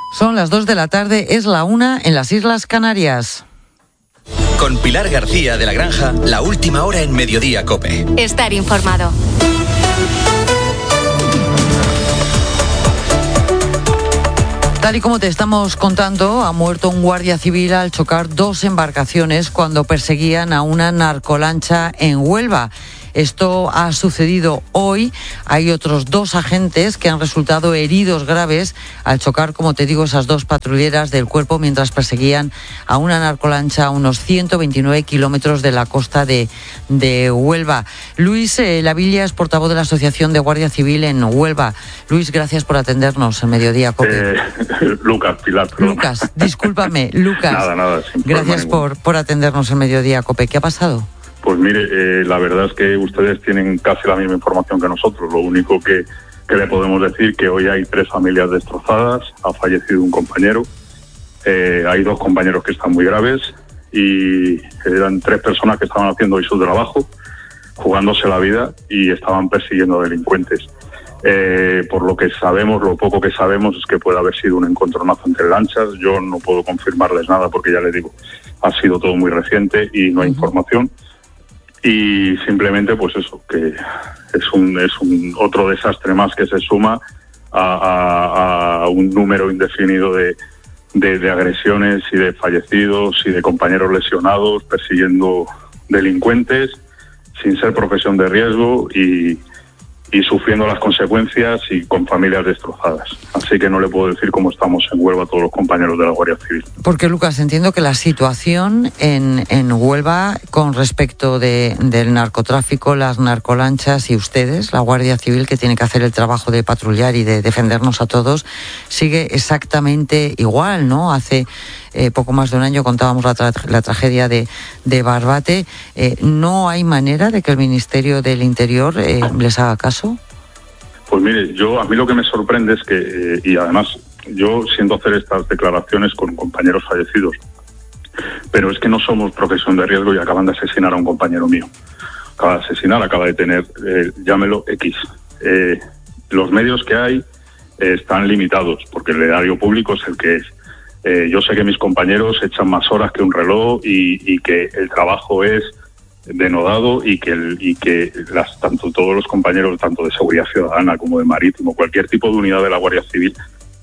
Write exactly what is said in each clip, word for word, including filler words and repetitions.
Son las dos de la tarde, es la una en las Islas Canarias. Con Pilar García de la Granja, la última hora en Mediodía COPE. Estar informado. Tal y como te estamos contando, ha muerto un guardia civil al chocar dos embarcaciones cuando perseguían a una narcolancha en Huelva. Esto ha sucedido hoy. Hay otros dos agentes que han resultado heridos graves al chocar, como te digo, esas dos patrulleras del cuerpo mientras perseguían a una narcolancha a unos ciento veintinueve kilómetros de la costa de, de Huelva. Luis eh, Lavilla es portavoz de la Asociación de Guardia Civil en Huelva. Luis, gracias por atendernos en Mediodía COPE. Eh, Lucas, Pilar, perdón. Lucas, discúlpame, Lucas. Nada, nada. Gracias por, por atendernos en Mediodía COPE. ¿Qué ha pasado? Pues mire, eh, la verdad es que ustedes tienen casi la misma información que nosotros. Lo único que, que le podemos decir que hoy hay tres familias destrozadas, ha fallecido un compañero, eh, hay dos compañeros que están muy graves y eran tres personas que estaban haciendo hoy su trabajo, jugándose la vida y estaban persiguiendo a delincuentes. Eh, por lo que sabemos, lo poco que sabemos es que puede haber sido un encontronazo entre lanchas. Yo no puedo confirmarles nada porque ya les digo, ha sido todo muy reciente y no hay uh-huh. información. Y simplemente pues eso, que es un es un otro desastre más que se suma a, a, a un número indefinido de, de, de agresiones y de fallecidos y de compañeros lesionados persiguiendo delincuentes sin ser profesión de riesgo y, y sufriendo las consecuencias y con familias destrozadas. Así que no le puedo decir cómo estamos en Huelva a todos los compañeros de la Guardia Civil. Porque, Lucas, entiendo que la situación en, en Huelva con respecto de, del narcotráfico, las narcolanchas y ustedes, la Guardia Civil, que tiene que hacer el trabajo de patrullar y de defendernos a todos, sigue exactamente igual, ¿no? Hace eh, poco más de un año contábamos la, tra- la tragedia de, de Barbate. Eh, ¿No hay manera de que el Ministerio del Interior eh, les haga caso? Pues mire, yo a mí lo que me sorprende es que, eh, y además yo siento hacer estas declaraciones con compañeros fallecidos, pero es que no somos profesión de riesgo y acaban de asesinar a un compañero mío. Acaba de asesinar, acaba de tener, eh, llámelo X. Eh, los medios que hay eh, están limitados, porque el erario público es el que es. Eh, yo sé que mis compañeros echan más horas que un reloj y, y que el trabajo es denodado y que el, y que las tanto todos los compañeros tanto de seguridad ciudadana como de marítimo, cualquier tipo de unidad de la Guardia Civil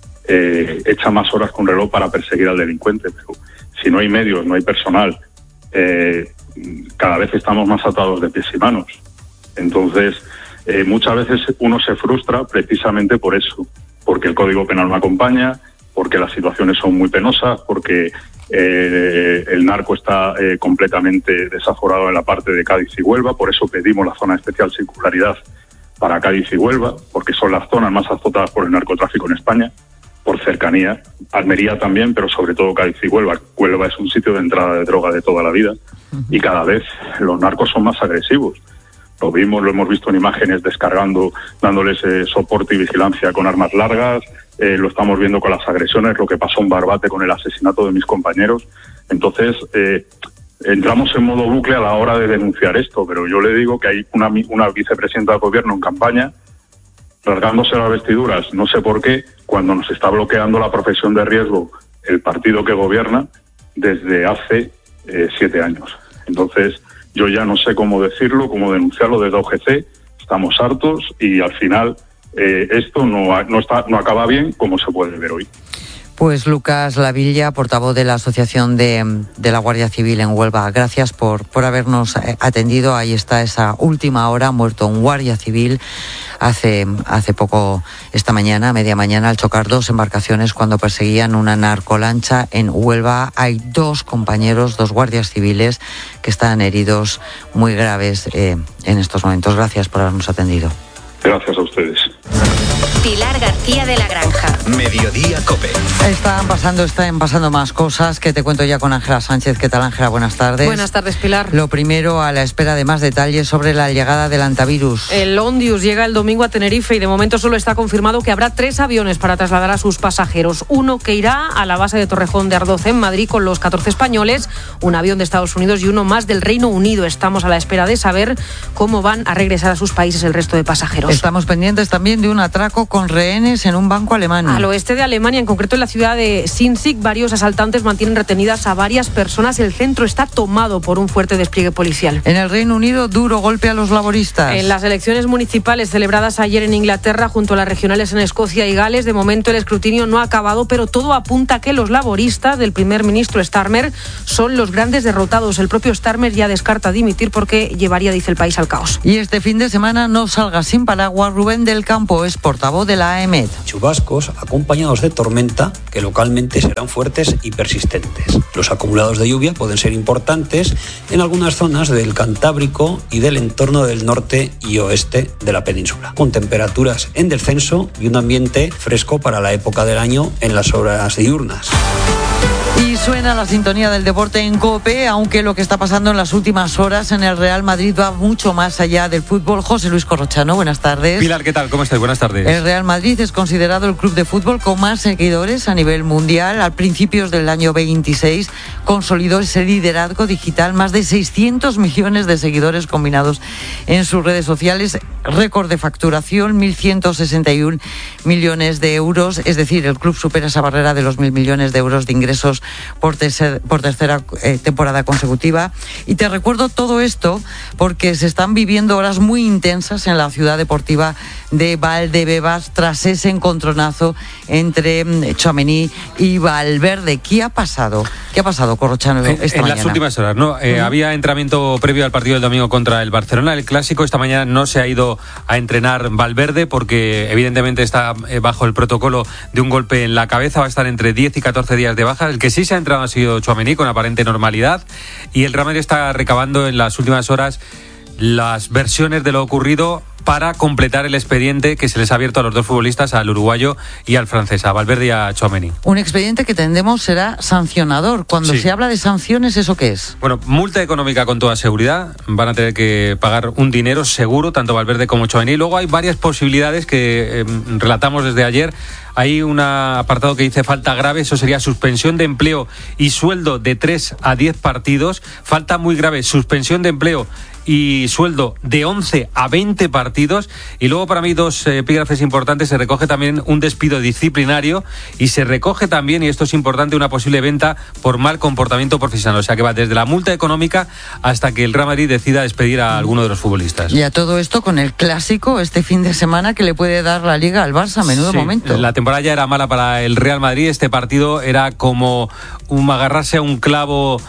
eh, echa más horas con reloj para perseguir al delincuente, pero si no hay medios, no hay personal, eh, cada vez estamos más atados de pies y manos. Entonces eh, muchas veces uno se frustra precisamente por eso, porque el Código Penal no acompaña, porque las situaciones son muy penosas, porque Eh, el narco está eh, completamente desaforado en la parte de Cádiz y Huelva, por eso pedimos la zona de especial singularidad para Cádiz y Huelva, porque son las zonas más azotadas por el narcotráfico en España, por cercanía. Almería también, pero sobre todo Cádiz y Huelva. Huelva es un sitio de entrada de droga de toda la vida y cada vez los narcos son más agresivos. Lo vimos, lo hemos visto en imágenes descargando, dándoles eh, soporte y vigilancia con armas largas. Eh, lo estamos viendo con las agresiones, lo que pasó en Barbate con el asesinato de mis compañeros. Entonces, eh, entramos en modo bucle a la hora de denunciar esto, pero yo le digo que hay una, una vicepresidenta del gobierno en campaña rasgándose las vestiduras, no sé por qué, cuando nos está bloqueando la profesión de riesgo el partido que gobierna desde hace eh, siete años. Entonces, yo ya no sé cómo decirlo, cómo denunciarlo desde O G C, estamos hartos y al final Eh, esto no, no, está, no acaba bien, como se puede ver hoy. Pues Lucas Lavilla, portavoz de la Asociación de, de la Guardia Civil en Huelva, gracias por, por habernos atendido. Ahí está esa última hora, muerto un guardia civil hace, hace poco, esta mañana, media mañana, al chocar dos embarcaciones cuando perseguían una narcolancha en Huelva. Hay dos compañeros, dos guardias civiles que están heridos muy graves eh, en estos momentos. Gracias por habernos atendido. Gracias a ustedes. Pilar García de la Granja. Mediodía COPE. Están pasando, están pasando más cosas que te cuento ya con Ángela Sánchez. ¿Qué tal, Ángela? Buenas tardes. Buenas tardes, Pilar. Lo primero, a la espera de más detalles sobre la llegada del antivirus. El Ondius llega el domingo a Tenerife y de momento solo está confirmado que habrá tres aviones para trasladar a sus pasajeros. Uno que irá a la base de Torrejón de Ardoz en Madrid con los catorce españoles, un avión de Estados Unidos y uno más del Reino Unido. Estamos a la espera de saber cómo van a regresar a sus países el resto de pasajeros. Estamos pendientes también de un atraco con con rehenes en un banco alemán. Al oeste de Alemania, en concreto en la ciudad de Sinzig, varios asaltantes mantienen retenidas a varias personas. El centro está tomado por un fuerte despliegue policial. En el Reino Unido, duro golpe a los laboristas. En las elecciones municipales celebradas ayer en Inglaterra, junto a las regionales en Escocia y Gales, de momento el escrutinio no ha acabado, pero todo apunta a que los laboristas del primer ministro Starmer son los grandes derrotados. El propio Starmer ya descarta dimitir porque llevaría, dice el país, al caos. Y este fin de semana no salga sin paraguas. Rubén del Campo es portavoz de la A E M E D. Chubascos acompañados de tormenta que localmente serán fuertes y persistentes. Los acumulados de lluvia pueden ser importantes en algunas zonas del Cantábrico y del entorno del norte y oeste de la península, con temperaturas en descenso y un ambiente fresco para la época del año en las horas diurnas. Y suena la sintonía del deporte en COPE, aunque lo que está pasando en las últimas horas en el Real Madrid va mucho más allá del fútbol. José Luis Corrochano, buenas tardes. Pilar, ¿qué tal? ¿Cómo estás? Buenas tardes. El Real Madrid es considerado el club de fútbol con más seguidores a nivel mundial. A principios del año veintiséis consolidó ese liderazgo digital, más de seiscientos millones de seguidores combinados en sus redes sociales, récord de facturación, mil ciento sesenta y uno millones de euros, es decir, el club supera esa barrera de los mil millones de euros de ingresos por, tercer, por tercera eh, temporada consecutiva. Y te recuerdo todo esto porque se están viviendo horas muy intensas en la ciudad deportiva de Valdebebas tras ese encontronazo entre Tchouaméni y Valverde. ¿Qué ha pasado? ¿Qué ha pasado, Corrochano, esta en, en mañana? las últimas horas, ¿no? Eh, uh-huh. Había entrenamiento previo al partido del domingo contra el Barcelona, el clásico. Esta mañana no se ha ido a entrenar Valverde porque evidentemente está eh, bajo el protocolo de un golpe en la cabeza. Va a estar entre diez y catorce días de baja. El que sí se ha entrenado ha sido Tchouaméni con aparente normalidad, y el Real Madrid está recabando en las últimas horas las versiones de lo ocurrido para completar el expediente que se les ha abierto a los dos futbolistas, al uruguayo y al francés, a Valverde y a Tchouaméni. Un expediente que entendemos será sancionador. Cuando sí. se habla de sanciones, ¿eso qué es? Bueno, multa económica con toda seguridad. Van a tener que pagar un dinero seguro, tanto Valverde como Tchouaméni. Luego hay varias posibilidades que eh, relatamos desde ayer. Hay un apartado que dice falta grave, eso sería suspensión de empleo y sueldo de tres a diez partidos. Falta muy grave, suspensión de empleo y sueldo de once a veinte partidos. Y luego, para mí, dos epígrafes importantes. Se recoge también un despido disciplinario y se recoge también, y esto es importante, una posible venta por mal comportamiento profesional. O sea que va desde la multa económica hasta que el Real Madrid decida despedir a alguno de los futbolistas. Y a todo esto con el clásico este fin de semana que le puede dar la Liga al Barça. Menudo sí, momento. La temporada ya era mala para el Real Madrid. Este partido era como un agarrarse a un clavo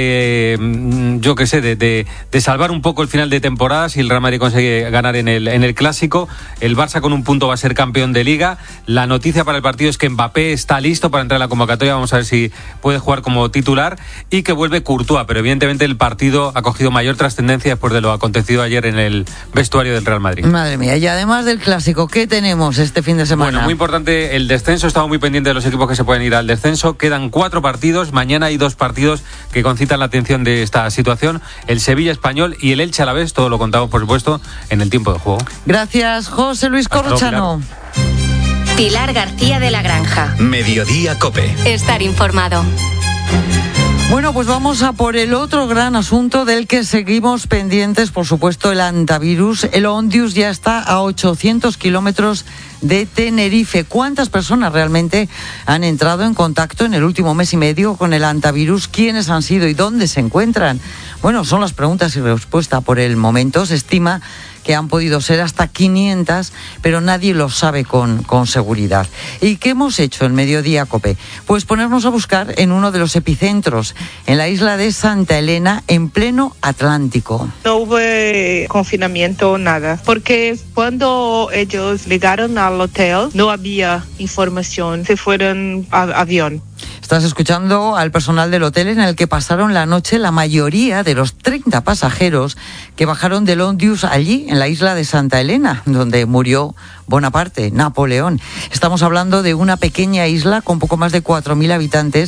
de, yo qué sé, de, de, de salvar un poco el final de temporada. Si el Real Madrid consigue ganar en el, en el clásico, el Barça con un punto va a ser campeón de Liga. La noticia para el partido es que Mbappé está listo para entrar a la convocatoria. Vamos a ver si puede jugar como titular, y que vuelve Courtois, pero evidentemente el partido ha cogido mayor trascendencia después de lo acontecido ayer en el vestuario del Real Madrid. Madre mía, y además del clásico, ¿qué tenemos este fin de semana? Bueno, muy importante el descenso. Estamos muy pendientes de los equipos que se pueden ir al descenso. Quedan cuatro partidos. Mañana hay dos partidos que concitan la atención de esta situación: el Sevilla Español y el Elche Alavés. Todo lo contamos, por supuesto, en el tiempo de juego. Gracias, José Luis Corrochano. Pilar. Pilar García de la Granja. Mediodía COPE. Estar informado. Bueno, pues vamos a por el otro gran asunto del que seguimos pendientes, por supuesto, el antivirus. El Ondius ya está a ochocientos kilómetros de Tenerife. ¿Cuántas personas realmente han entrado en contacto en el último mes y medio con el antivirus? ¿Quiénes han sido y dónde se encuentran? Bueno, son las preguntas y respuestas por el momento. Se estima que han podido ser hasta quinientas, pero nadie lo sabe con, con seguridad. ¿Y qué hemos hecho en Mediodía COPE? Pues ponernos a buscar en uno de los epicentros, en la isla de Santa Elena, en pleno Atlántico. No hubo confinamiento, nada, porque cuando ellos llegaron al hotel no había información, se fueron a avión. Estás escuchando al personal del hotel en el que pasaron la noche la mayoría de los treinta pasajeros que bajaron del Ondius allí, en la isla de Santa Elena, donde murió Bonaparte, Napoleón. Estamos hablando de una pequeña isla con poco más de cuatro mil habitantes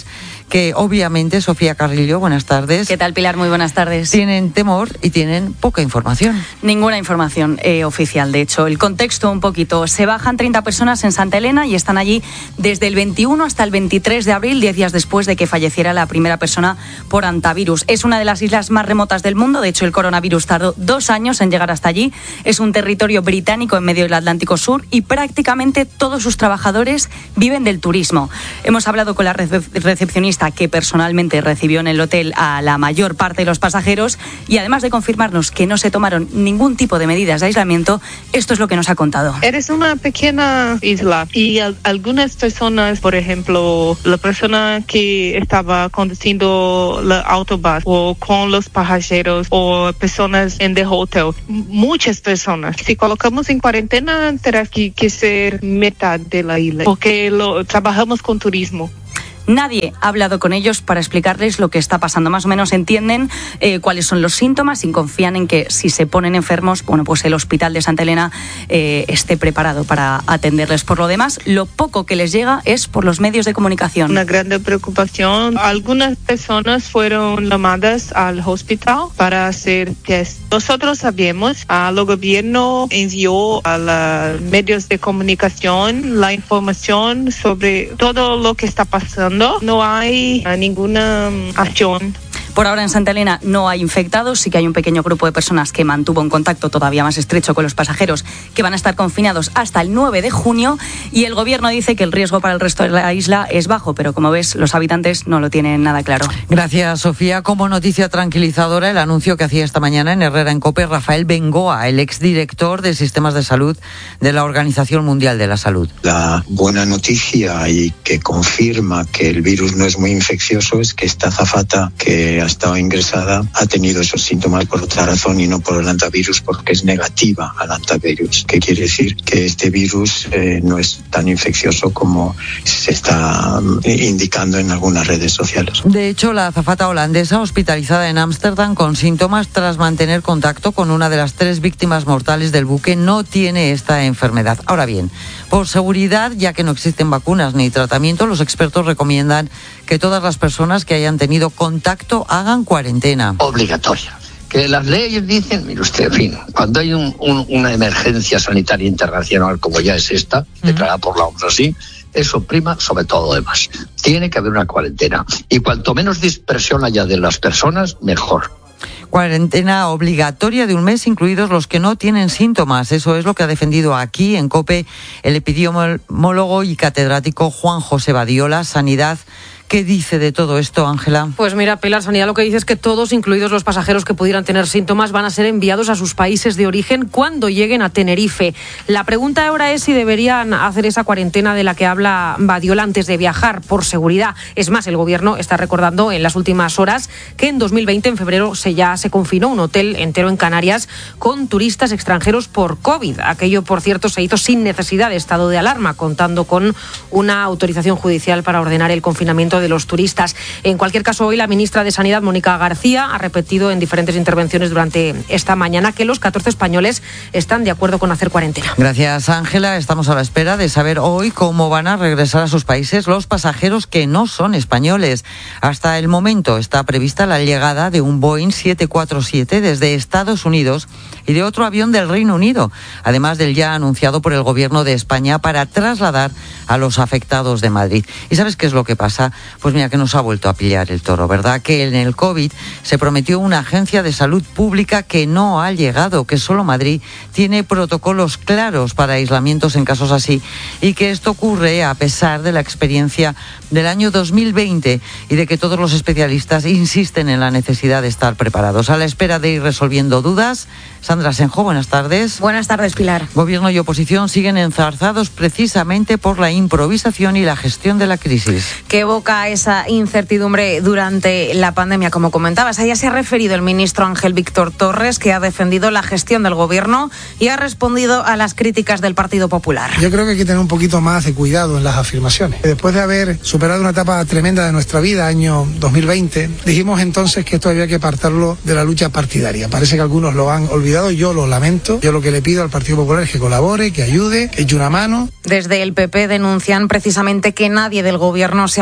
que obviamente, Sofía Carrillo, buenas tardes. ¿Qué tal, Pilar? Muy buenas tardes. Tienen temor y tienen poca información. Ninguna información eh, oficial, de hecho. El contexto un poquito. Se bajan treinta personas en Santa Elena y están allí desde el veintiuno hasta el veintitrés de abril, diez días después de que falleciera la primera persona por hantavirus. Es una de las islas más remotas del mundo. De hecho, el coronavirus tardó dos años en llegar hasta allí. Es un territorio británico en medio del Atlántico Sur y prácticamente todos sus trabajadores viven del turismo. Hemos hablado con la recepcionista que personalmente recibió en el hotel a la mayor parte de los pasajeros y además de confirmarnos que no se tomaron ningún tipo de medidas de aislamiento, esto es lo que nos ha contado. Eres una pequeña isla y al- algunas personas, por ejemplo, la persona que estaba conduciendo el autobús o con los pasajeros o personas en el hotel, muchas personas. Si colocamos en cuarentena, tendrá que, que ser mitad de la isla porque lo, trabajamos con turismo. Nadie ha hablado con ellos para explicarles lo que está pasando. Más o menos entienden eh, cuáles son los síntomas y confían en que si se ponen enfermos, bueno, pues el hospital de Santa Elena eh, esté preparado para atenderles. Por lo demás, lo poco que les llega es por los medios de comunicación. Una gran preocupación. Algunas personas fueron llamadas al hospital para hacer test. Nosotros sabemos, el gobierno envió a los medios de comunicación la información sobre todo lo que está pasando. No hay ninguna um, acción. Por ahora en Santa Elena no hay infectados, sí que hay un pequeño grupo de personas que mantuvo un contacto todavía más estrecho con los pasajeros que van a estar confinados hasta el nueve de junio y el gobierno dice que el riesgo para el resto de la isla es bajo, pero como ves los habitantes no lo tienen nada claro. Gracias, Sofía. Como noticia tranquilizadora, el anuncio que hacía esta mañana en Herrera en COPE Rafael Bengoa, el exdirector de Sistemas de Salud de la Organización Mundial de la Salud. La buena noticia y que confirma que el virus no es muy infeccioso es que esta azafata que ha estado ingresada ha tenido esos síntomas por otra razón y no por el hantavirus, porque es negativa al hantavirus, que quiere decir que este virus eh, no es tan infeccioso como se está indicando en algunas redes sociales. De hecho, la azafata holandesa hospitalizada en Ámsterdam con síntomas tras mantener contacto con una de las tres víctimas mortales del buque no tiene esta enfermedad. Ahora bien, por seguridad, ya que no existen vacunas ni tratamiento, los expertos recomiendan que todas las personas que hayan tenido contacto hagan cuarentena. Obligatoria. Que las leyes dicen, mire usted, en fin, cuando hay un, un, una emergencia sanitaria internacional como ya es esta, uh-huh. declarada por la O M S así, eso prima sobre todo lo demás. Tiene que haber una cuarentena. Y cuanto menos dispersión haya de las personas, mejor. Cuarentena obligatoria de un mes, incluidos los que no tienen síntomas. Eso es lo que ha defendido aquí en COPE el epidemiólogo y catedrático Juan José Badiola. Sanidad, ¿qué dice de todo esto, Ángela? Pues mira, Pilar, Sanidad lo que dice es que todos, incluidos los pasajeros que pudieran tener síntomas, van a ser enviados a sus países de origen cuando lleguen a Tenerife. La pregunta ahora es si deberían hacer esa cuarentena de la que habla Badiola antes de viajar, por seguridad. Es más, el gobierno está recordando en las últimas horas que en dos mil veinte, en febrero, se ya se confinó un hotel entero en Canarias con turistas extranjeros por COVID. Aquello, por cierto, se hizo sin necesidad de estado de alarma, contando con una autorización judicial para ordenar el confinamiento de los turistas. En cualquier caso, hoy la ministra de Sanidad, Mónica García, ha repetido en diferentes intervenciones durante esta mañana que los catorce españoles están de acuerdo con hacer cuarentena. Gracias, Ángela. Estamos a la espera de saber hoy cómo van a regresar a sus países los pasajeros que no son españoles. Hasta el momento está prevista la llegada de un Boeing siete cuatro siete desde Estados Unidos y de otro avión del Reino Unido, además del ya anunciado por el Gobierno de España para trasladar a los afectados de Madrid. ¿Y sabes qué es lo que pasa? Pues mira, que nos ha vuelto a pillar el toro, ¿verdad? Que en el COVID se prometió una agencia de salud pública que no ha llegado, que solo Madrid tiene protocolos claros para aislamientos en casos así y que esto ocurre a pesar de la experiencia del año dos mil veinte y de que todos los especialistas insisten en la necesidad de estar preparados. A la espera de ir resolviendo dudas, Sandra Senjo, buenas tardes. Buenas tardes, Pilar. Gobierno y oposición siguen enzarzados precisamente por la improvisación y la gestión de la crisis. Que evoca esa incertidumbre durante la pandemia, como comentabas. A ella se ha referido el ministro Ángel Víctor Torres, que ha defendido la gestión del gobierno y ha respondido a las críticas del Partido Popular. Yo creo que hay que tener un poquito más de cuidado en las afirmaciones. Después de haber superado una etapa tremenda de nuestra vida, año dos mil veinte, dijimos entonces que esto había que apartarlo de la lucha partidaria. Parece que algunos lo han olvidado, yo lo lamento. Yo lo que le pido al Partido Popular es que colabore, que ayude, que eche una mano. Desde el P P denuncian precisamente que nadie del gobierno se ha puesto en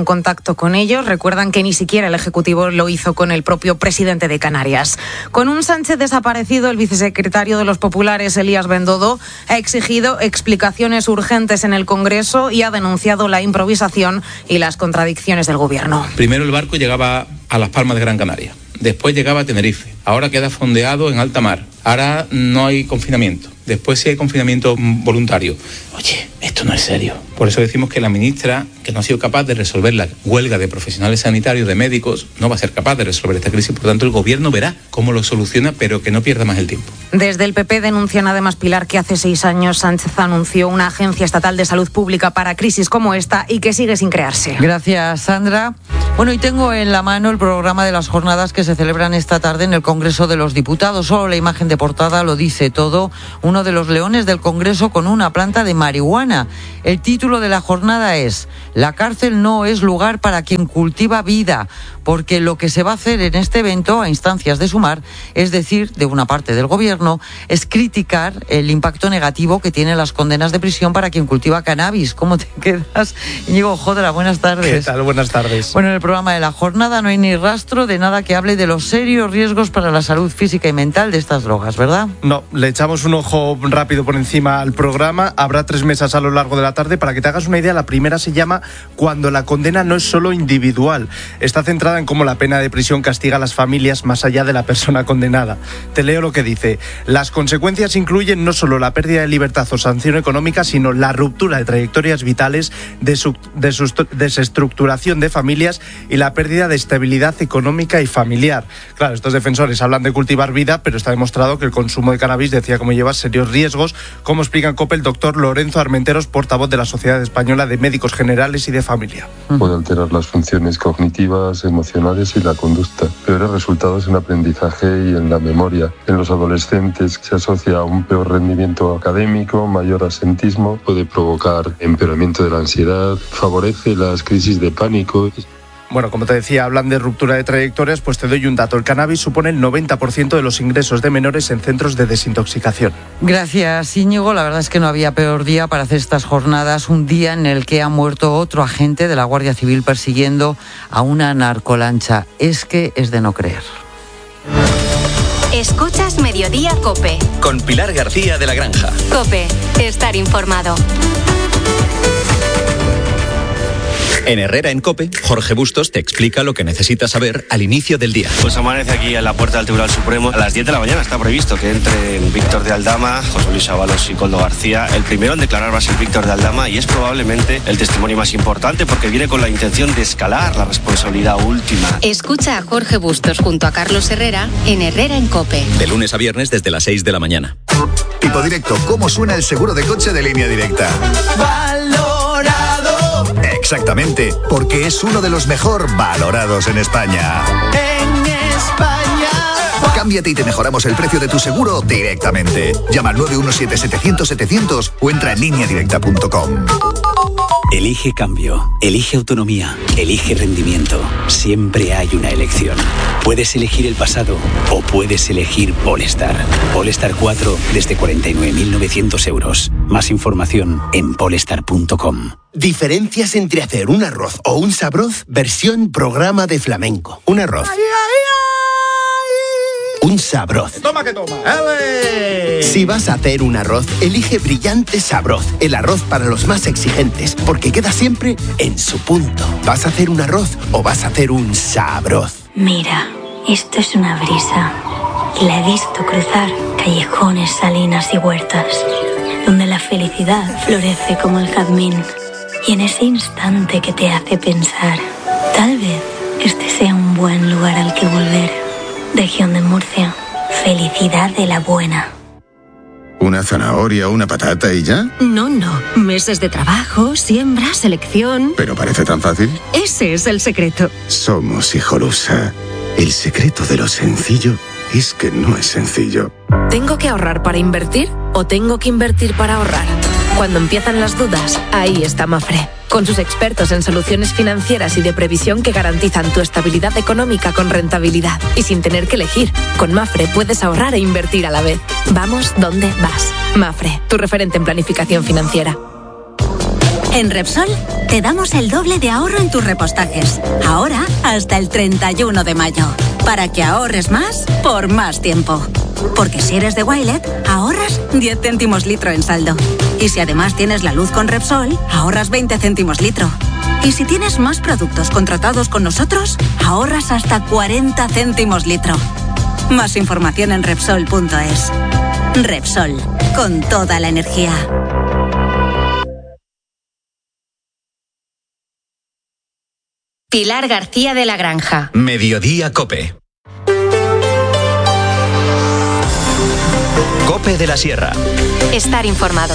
contacto con ellos. Recuerdan que ni siquiera el Ejecutivo lo hizo con el propio presidente de Canarias. Con un Sánchez desaparecido, el vicesecretario de los Populares, Elías Bendodo, ha exigido explicaciones urgentes en el Congreso y ha denunciado la improvisación y las contradicciones del Gobierno. Primero el barco llegaba a Las Palmas de Gran Canaria, después llegaba a Tenerife, ahora queda fondeado en alta mar, ahora no hay confinamiento, después sí hay confinamiento voluntario. Oye, esto no es serio. Por eso decimos que la ministra, que no ha sido capaz de resolver la huelga de profesionales sanitarios, de médicos, no va a ser capaz de resolver esta crisis. Por tanto, el Gobierno verá cómo lo soluciona, pero que no pierda más el tiempo. Desde el P P denuncian además, Pilar, que hace seis años Sánchez anunció una agencia estatal de salud pública para crisis como esta y que sigue sin crearse. Gracias, Sandra. Bueno, y tengo en la mano el programa de las jornadas que se celebran esta tarde en el Congreso de los Diputados. Solo la imagen de portada lo dice todo. Uno de los leones del Congreso con una planta de marihuana. El título de la jornada es: la cárcel no es lugar para quien cultiva vida, porque lo que se va a hacer en este evento, a instancias de Sumar, es decir, de una parte del Gobierno, es criticar el impacto negativo que tienen las condenas de prisión para quien cultiva cannabis. ¿Cómo te quedas, Íñigo Jodra? Buenas tardes. ¿Qué tal? Buenas tardes. Bueno, en el programa de la jornada no hay ni rastro de nada que hable de los serios riesgos para la salud física y mental de estas drogas, ¿verdad? No, le echamos un ojo rápido por encima al programa. Habrá tres mesas a lo largo de la tarde. Para que te hagas una idea, la primera se llama Cuando la condena no es solo individual. Está centrada en cómo la pena de prisión castiga a las familias más allá de la persona condenada. Te leo lo que dice. Las consecuencias incluyen no solo la pérdida de libertad o sanción económica, sino la ruptura de trayectorias vitales, de su, de su desestructuración de familias y la pérdida de estabilidad económica y familiar. Claro, estos defensores hablan de cultivar vida, pero está demostrado que el consumo de cannabis, decía, como lleva serios riesgos, como explica en COPE el doctor Lorenzo Armenteros, portavoz de la Sociedad Española de Médicos Generales y de Familia. Puede alterar las funciones cognitivas, emocionales y la conducta. Peores resultados en aprendizaje y en la memoria. En los adolescentes se asocia a un peor rendimiento académico, mayor asentismo, puede provocar empeoramiento de la ansiedad, favorece las crisis de pánico. Bueno, como te decía, hablan de ruptura de trayectorias, pues te doy un dato. El cannabis supone el noventa por ciento de los ingresos de menores en centros de desintoxicación. Gracias, Íñigo. La verdad es que no había peor día para hacer estas jornadas, un día en el que ha muerto otro agente de la Guardia Civil persiguiendo a una narcolancha. Es que es de no creer. Escuchas Mediodía COPE. Con Pilar García de la Granja. COPE, estar informado. En Herrera en COPE, Jorge Bustos te explica lo que necesitas saber al inicio del día. Pues amanece aquí en la puerta del Tribunal Supremo. A las diez de la mañana está previsto que entren Víctor de Aldama, José Luis Ábalos y Koldo García. El primero en declarar va a ser Víctor de Aldama y es probablemente el testimonio más importante porque viene con la intención de escalar la responsabilidad última. Escucha a Jorge Bustos junto a Carlos Herrera en Herrera en COPE. De lunes a viernes desde las seis de la mañana. Tipo directo, ¿cómo suena el seguro de coche de Línea Directa? Exactamente, porque es uno de los mejor valorados en España. En España. Cámbiate y te mejoramos el precio de tu seguro directamente. Llama al nueve uno siete, setecientos, setecientos o entra en línea directa punto com. Elige cambio, elige autonomía, elige rendimiento. Siempre hay una elección. Puedes elegir el pasado o puedes elegir Polestar. Polestar cuatro desde cuarenta y nueve mil novecientos euros. Más información en polestar punto com. Diferencias entre hacer un arroz o un sabroz versión programa de flamenco. Un arroz. Ay, ay, ay. Un sabroz. Toma que toma. ¡Ale! Si vas a hacer un arroz, elige Brillante Sabroz, el arroz para los más exigentes, porque queda siempre en su punto. ¿Vas a hacer un arroz o vas a hacer un sabroz? Mira, esto es una brisa. Y la he visto cruzar callejones, salinas y huertas, donde la felicidad florece como el jazmín. Y en ese instante que te hace pensar, tal vez este sea un buen lugar al que volver. Región de Murcia, felicidad de la buena. ¿Una zanahoria o una patata y ya? No, no. Meses de trabajo, siembra, selección. ¿Pero parece tan fácil? Ese es el secreto. Somos Hijolusa. El secreto de lo sencillo es que no es sencillo. ¿Tengo que ahorrar para invertir o tengo que invertir para ahorrar? Cuando empiezan las dudas, ahí está Mafre. Con sus expertos en soluciones financieras y de previsión que garantizan tu estabilidad económica con rentabilidad. Y sin tener que elegir, con Mafre puedes ahorrar e invertir a la vez. Vamos donde vas. Mafre, tu referente en planificación financiera. En Repsol te damos el doble de ahorro en tus repostajes. Ahora hasta el treinta y uno de mayo. Para que ahorres más por más tiempo. Porque si eres de Wilet, ahorras diez céntimos litro en saldo. Y si además tienes la luz con Repsol, ahorras veinte céntimos litro. Y si tienes más productos contratados con nosotros, ahorras hasta cuarenta céntimos litro. Más información en Repsol punto es. Repsol, con toda la energía. Pilar García de la Granja. Mediodía Cope. Cope de la Sierra. Estar informado.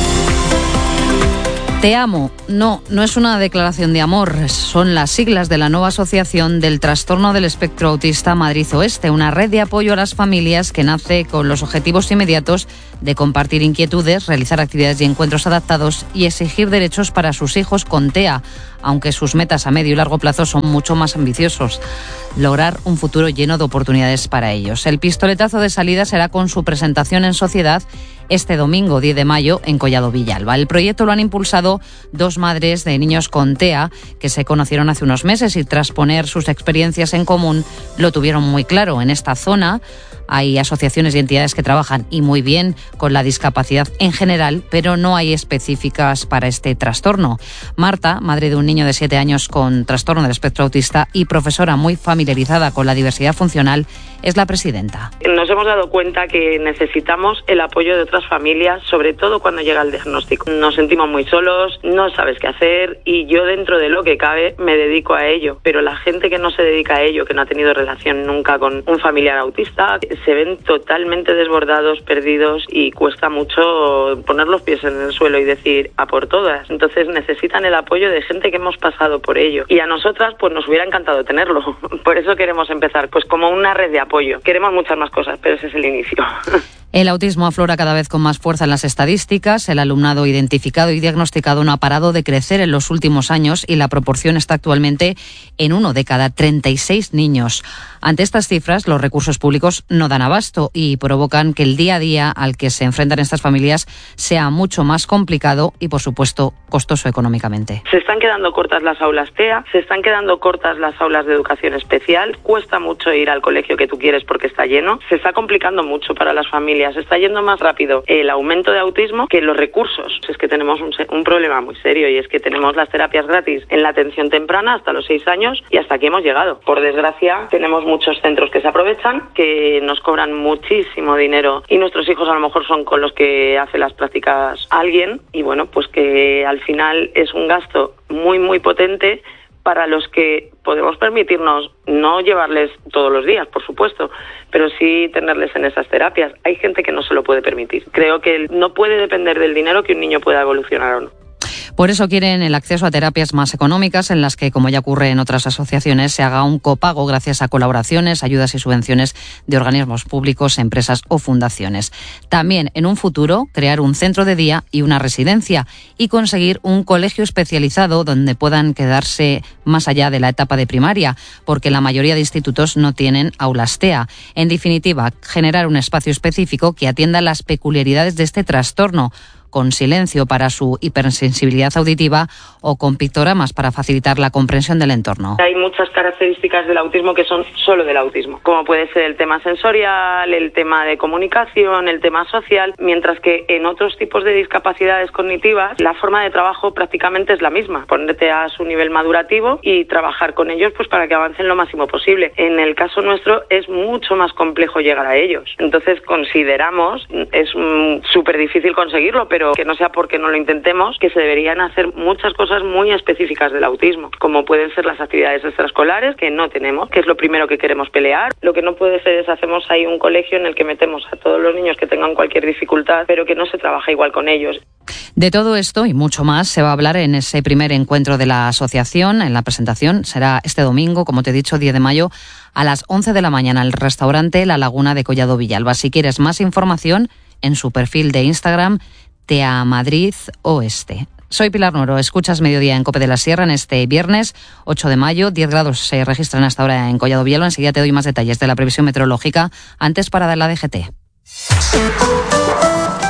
Te amo. No, no es una declaración de amor. Son las siglas de la nueva Asociación del Trastorno del Espectro Autista Madrid Oeste, una red de apoyo a las familias que nace con los objetivos inmediatos de compartir inquietudes, realizar actividades y encuentros adaptados y exigir derechos para sus hijos con T E A, aunque sus metas a medio y largo plazo son mucho más ambiciosos. Lograr un futuro lleno de oportunidades para ellos. El pistoletazo de salida será con su presentación en sociedad este domingo diez de mayo en Collado Villalba. El proyecto lo han impulsado dos madres de niños con T E A que se conocieron hace unos meses y tras poner sus experiencias en común lo tuvieron muy claro. En esta zona hay asociaciones y entidades que trabajan y muy bien con la discapacidad en general, pero no hay específicas para este trastorno. Marta, madre de un niño de siete años con trastorno del espectro autista y profesora muy familiarizada con la diversidad funcional, es la presidenta. Nos hemos dado cuenta que necesitamos el apoyo de otras familias, sobre todo cuando llega el diagnóstico. Nos sentimos muy solos, no sabes qué hacer y yo dentro de lo que cabe me dedico a ello. Pero la gente que no se dedica a ello, que no ha tenido relación nunca con un familiar autista, se ven totalmente desbordados, perdidos y cuesta mucho poner los pies en el suelo y decir a por todas. Entonces necesitan el apoyo de gente que hemos pasado por ello. Y a nosotras pues nos hubiera encantado tenerlo. Por eso queremos empezar pues como una red de apoyo. Queremos muchas más cosas, pero ese es el inicio. El autismo aflora cada vez con más fuerza en las estadísticas. El alumnado identificado y diagnosticado no ha parado de crecer en los últimos años y la proporción está actualmente en uno de cada treinta y seis niños. Ante estas cifras, los recursos públicos no dan abasto y provocan que el día a día al que se enfrentan estas familias sea mucho más complicado y, por supuesto, costoso económicamente. Se están quedando cortas las aulas T E A, se están quedando cortas las aulas de educación especial, cuesta mucho ir al colegio que tú quieres porque está lleno, se está complicando mucho para las familias. Se está yendo más rápido el aumento de autismo que los recursos. Es que tenemos un, un problema muy serio y es que tenemos las terapias gratis en la atención temprana hasta los seis años y hasta aquí hemos llegado. Por desgracia, tenemos muchos centros que se aprovechan, que nos cobran muchísimo dinero y nuestros hijos a lo mejor son con los que hace las prácticas alguien y bueno, pues que al final es un gasto muy muy potente para los que podemos permitirnos no llevarles todos los días, por supuesto, pero sí tenerles en esas terapias. Hay gente que no se lo puede permitir. Creo que no puede depender del dinero que un niño pueda evolucionar o no. Por eso quieren el acceso a terapias más económicas en las que, como ya ocurre en otras asociaciones, se haga un copago gracias a colaboraciones, ayudas y subvenciones de organismos públicos, empresas o fundaciones. También, en un futuro, crear un centro de día y una residencia y conseguir un colegio especializado donde puedan quedarse más allá de la etapa de primaria, porque la mayoría de institutos no tienen aulas T E A. En definitiva, generar un espacio específico que atienda las peculiaridades de este trastorno, con silencio para su hipersensibilidad auditiva o con pictogramas para facilitar la comprensión del entorno. Hay muchas características del autismo que son solo del autismo, como puede ser el tema sensorial, el tema de comunicación, el tema social, mientras que en otros tipos de discapacidades cognitivas la forma de trabajo prácticamente es la misma, ponerte a su nivel madurativo y trabajar con ellos pues para que avancen lo máximo posible. En el caso nuestro es mucho más complejo llegar a ellos, entonces consideramos, es súper difícil conseguirlo, pero pero que no sea porque no lo intentemos, que se deberían hacer muchas cosas muy específicas del autismo, como pueden ser las actividades extraescolares, que no tenemos, que es lo primero que queremos pelear. Lo que no puede ser es hacemos ahí un colegio en el que metemos a todos los niños que tengan cualquier dificultad, pero que no se trabaja igual con ellos. De todo esto y mucho más se va a hablar en ese primer encuentro de la asociación. En la presentación será este domingo, como te he dicho, diez de mayo, a las once de la mañana, al restaurante La Laguna de Collado Villalba. Si quieres más información, en su perfil de Instagram, T E A Madrid Oeste. Soy Pilar Nuero, escuchas Mediodía en COPE de la Sierra en este viernes ocho de mayo. diez grados se registran hasta ahora en Collado Villalba. Enseguida te doy más detalles de la previsión meteorológica. Antes, para dar la D G T.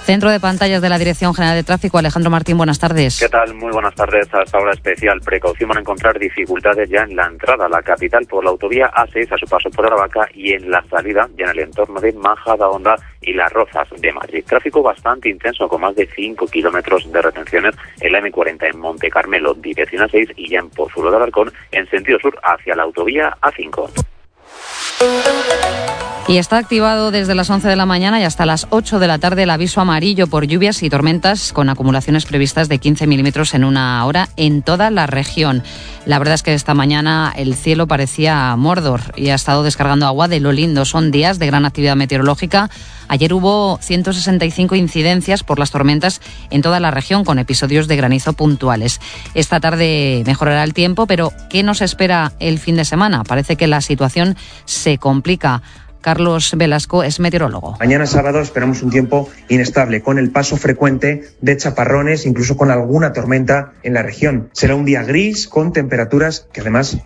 Centro de pantallas de la Dirección General de Tráfico, Alejandro Martín, buenas tardes. ¿Qué tal? Muy buenas tardes. A esta hora especial, precaución para encontrar dificultades ya en la entrada a la capital por la autovía A seis a su paso por Aravaca y en la salida ya en el entorno de Majadahonda y Las Rozas de Madrid. Tráfico bastante intenso con más de cinco kilómetros de retenciones en la eme cuarenta en Monte Carmelo, dirección A seis y ya en Pozuelo de Alarcón en sentido sur hacia la autovía A cinco. Y está activado desde las once de la mañana y hasta las ocho de la tarde el aviso amarillo por lluvias y tormentas con acumulaciones previstas de quince milímetros en una hora en toda la región. La verdad es que esta mañana el cielo parecía Mordor y ha estado descargando agua de lo lindo. Son días de gran actividad meteorológica. Ayer hubo ciento sesenta y cinco incidencias por las tormentas en toda la región con episodios de granizo puntuales. Esta tarde mejorará el tiempo, pero ¿qué nos espera el fin de semana? Parece que la situación se complica. Carlos Velasco es meteorólogo. Mañana sábado esperamos un tiempo inestable, con el paso frecuente de chaparrones, incluso con alguna tormenta en la región. Será un día gris, con temperaturas que además